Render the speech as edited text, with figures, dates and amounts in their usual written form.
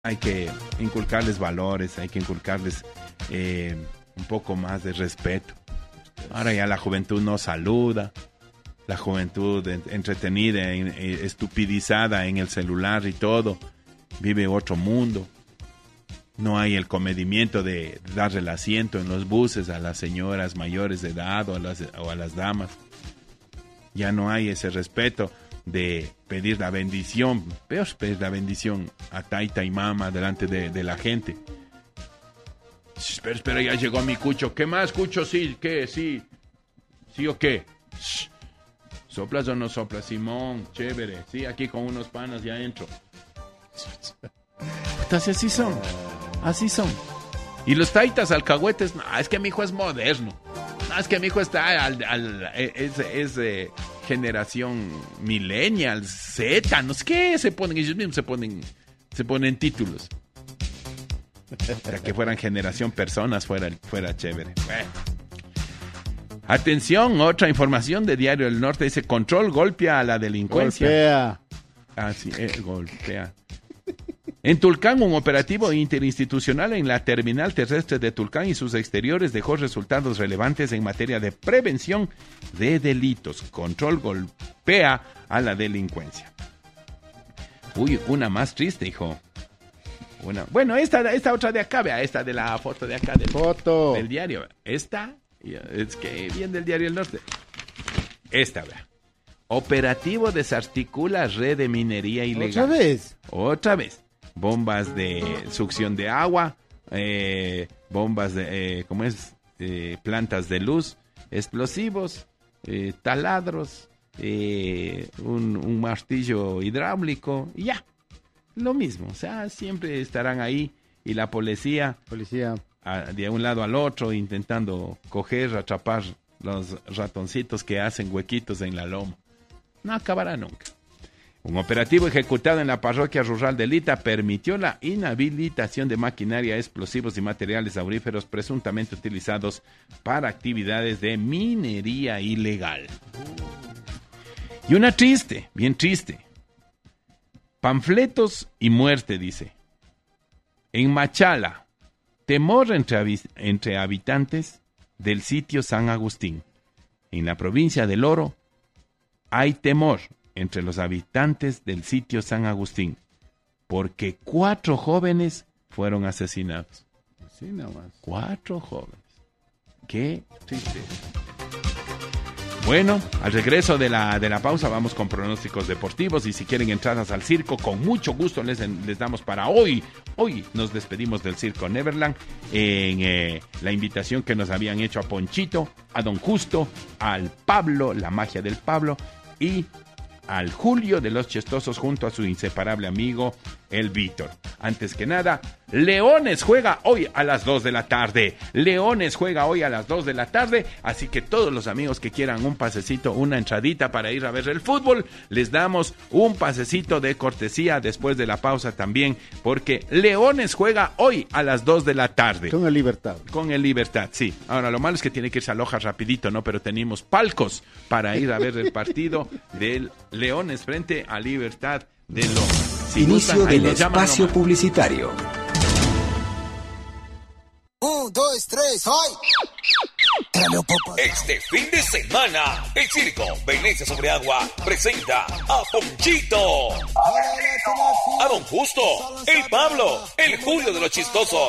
hay que inculcarles valores, hay que inculcarles un poco más de respeto. Ahora ya la juventud no saluda, la juventud entretenida, estupidizada en el celular y todo, vive otro mundo. No hay el comedimiento de darle el asiento en los buses a las señoras mayores de edad o a las damas. Ya no hay ese respeto de pedir la bendición, peor pedir la bendición a taita y mama delante de la gente. Espera, ya llegó mi cucho. ¿Qué más, cucho? Sí, ¿qué? Sí. ¿Sí o qué? ¿Soplas o no soplas, Simón? Chévere. Sí, aquí con unos panas ya entro. Entonces así son. Y los taitas alcahuetes, no, es que mi hijo es moderno. No, es que mi hijo está es generación millennial, Z, no sé qué, ellos mismos se ponen títulos. Para que fueran generación personas fuera chévere. Bueno. Atención, otra información de Diario del Norte dice: Control golpea a la delincuencia. Golpea. Ah, sí, golpea. En Tulcán, un operativo interinstitucional en la terminal terrestre de Tulcán y sus exteriores dejó resultados relevantes en materia de prevención de delitos. Control golpea a la delincuencia. Uy, una más triste, hijo. Bueno, esta otra de acá, vea, esta de la foto de acá del diario. Esta, es que viene del Diario del Norte. Esta, vea. Operativo desarticula red de minería ilegal. ¿Otra vez? Bombas de succión de agua, bombas de, plantas de luz, explosivos, taladros, un martillo hidráulico, y ya, lo mismo. O sea, siempre estarán ahí y la policía de un lado al otro intentando atrapar los ratoncitos que hacen huequitos en la loma. No acabará nunca. Un operativo ejecutado en la parroquia rural de Lita permitió la inhabilitación de maquinaria, explosivos y materiales auríferos presuntamente utilizados para actividades de minería ilegal. Y una triste, bien triste. Panfletos y muerte, dice. En Machala, temor entre habitantes del sitio San Agustín. En la provincia del Oro, hay temor entre los habitantes del sitio San Agustín, porque 4 jóvenes fueron asesinados. Sí, nomás. 4 jóvenes. Qué tristeza. Bueno, al regreso de la pausa vamos con pronósticos deportivos, y si quieren entradas al circo, con mucho gusto les damos para hoy. Hoy nos despedimos del Circo Neverland en la invitación que nos habían hecho a Ponchito, a Don Justo, al Pablo, la magia del Pablo, y al Julio de los Chistosos junto a su inseparable amigo, el Víctor. Antes que nada, Leones juega hoy a las 2 de la tarde. Así que todos los amigos que quieran un pasecito, una entradita para ir a ver el fútbol, les damos un pasecito de cortesía después de la pausa también, porque Leones juega hoy a las 2 de la tarde. Con el Libertad. Con el Libertad, sí. Ahora, lo malo es que tiene que irse a Loja rapidito, ¿no? Pero tenemos palcos para ir a ver el partido del Leones frente a Libertad de Loja. Si inicio gustan, del espacio publicitario. 1, 2, 3, ¡ay! Este fin de semana, el Circo Venecia sobre Agua presenta a Ponchito, a Don Justo, el Pablo, el Julio de los Chistosos